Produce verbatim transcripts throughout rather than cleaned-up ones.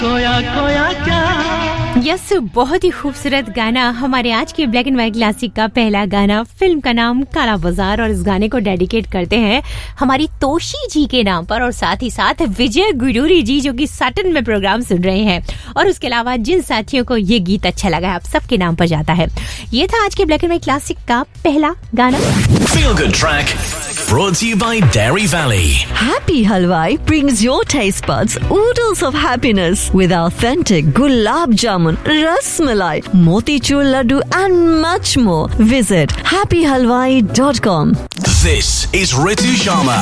खोया खोया क्या। यस, बहुत ही खूबसूरत गाना, हमारे आज के ब्लैक एंड व्हाइट क्लासिक का पहला गाना। फिल्म का नाम काला बाजार और इस गाने को डेडिकेट करते हैं हमारी तोशी जी के नाम पर और साथ ही साथ विजय गुरूरी जी जो कि सटन में प्रोग्राम सुन रहे हैं और उसके अलावा जिन साथियों को ये गीत अच्छा लगा है आप सबके नाम पर जाता है। ये था आज के ब्लैक एंड व्हाइट क्लासिक का पहला गाना। Feel Good Track brought to you by Dairy Valley. Happy Halwai brings your taste buds oodles of happiness with authentic gulab jamun, ras malai, motichur laddu and much more. Visit happy halwai dot com. This is Ritu Sharma.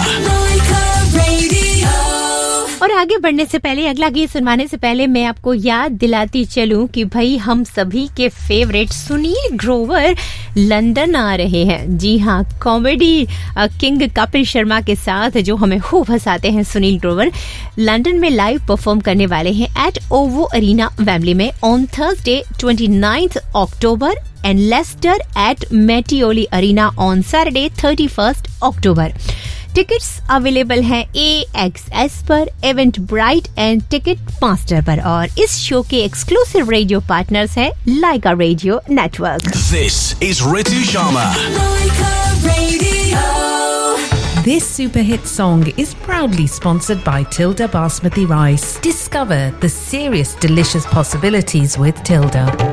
और आगे बढ़ने से पहले, अगला गीत सुनवाने से पहले मैं आपको याद दिलाती चलूं कि भाई हम सभी के फेवरेट सुनील ग्रोवर लंदन आ रहे हैं। जी हाँ, कॉमेडी किंग कपिल शर्मा के साथ जो हमें खूब हंसाते हैं सुनील ग्रोवर लंदन में लाइव परफॉर्म करने वाले हैं एट ओवो अरीना वेम्बली में on Thursday twenty ninth October and Lester eight मेटियोली arena on Saturday thirty first October. Tickets available हैं ए एक्स एस पर, event bright and ticket master पर और इस शो के एक्सक्लूसिव रेडियो पार्टनर्स हैं लाइका radio network. This is Ritu Sharma. This super hit song is proudly sponsored by Tilda Basmati Rice. Discover the serious delicious possibilities with Tilda.